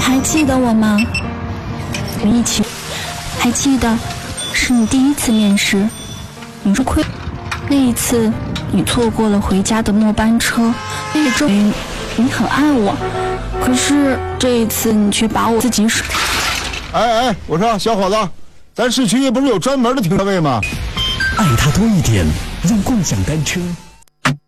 还记得我吗？我们一起。还记得是你第一次面试，你说亏。那一次你错过了回家的末班车，那终于你很爱我，可是这一次你却把我自己甩。 哎，我说小伙子，咱市区不是有专门的停车位吗？ 爱他多一点，让共享单车